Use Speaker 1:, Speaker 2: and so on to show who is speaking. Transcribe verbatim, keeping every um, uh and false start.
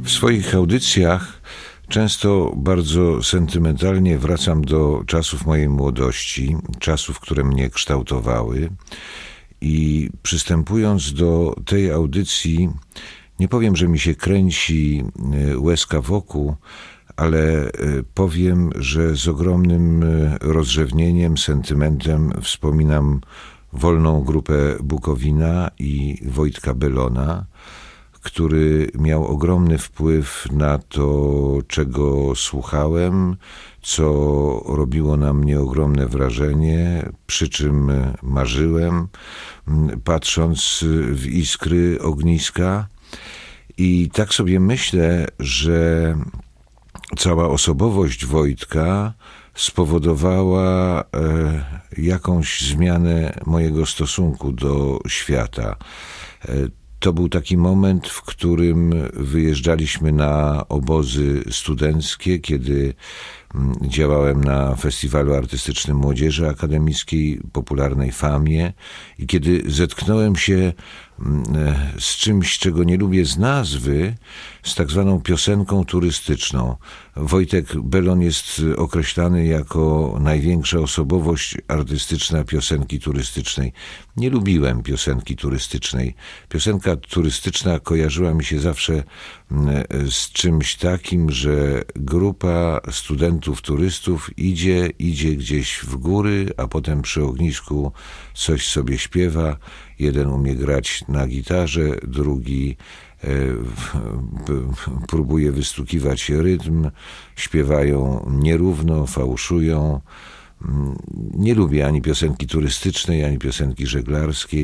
Speaker 1: W swoich audycjach często bardzo sentymentalnie wracam do czasów mojej młodości, czasów, które mnie kształtowały, i przystępując do tej audycji, nie powiem, że mi się kręci łezka wokół, ale powiem, że z ogromnym rozrzewnieniem, sentymentem wspominam Wolną Grupę Bukowina i Wojtka Bellona, który miał ogromny wpływ na to, czego słuchałem, co robiło na mnie ogromne wrażenie, przy czym marzyłem, patrząc w iskry ogniska. I tak sobie myślę, że cała osobowość Wojtka spowodowała jakąś zmianę mojego stosunku do świata. To był taki moment, w którym wyjeżdżaliśmy na obozy studenckie, kiedy działałem na Festiwalu Artystycznym Młodzieży Akademickiej, popularnej Famie, i kiedy zetknąłem się z czymś, czego nie lubię z nazwy, z tak zwaną piosenką turystyczną. Wojtek Bellon jest określany jako największa osobowość artystyczna piosenki turystycznej. Nie lubiłem piosenki turystycznej. Piosenka turystyczna kojarzyła mi się zawsze z czymś takim, że grupa studentów, turystów idzie, idzie gdzieś w góry, a potem przy ognisku coś sobie śpiewa. Jeden umie grać na gitarze, drugi e, próbuje wystukiwać rytm, śpiewają nierówno, fałszują. Nie lubię ani piosenki turystycznej, ani piosenki żeglarskiej.